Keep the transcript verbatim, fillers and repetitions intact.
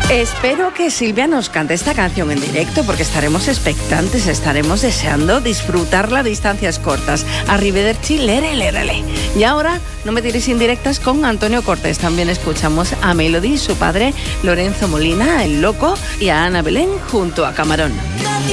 Espero que Silvia nos cante esta canción en directo porque estaremos expectantes, estaremos deseando disfrutarla a distancias cortas. Arrivederci, lere, lerele. Y ahora, no me tiréis indirectas con Antonio Cortés. También escuchamos a Melody, su padre, Lorenzo Molina, el Loco, y a Ana Belén junto a Camarón.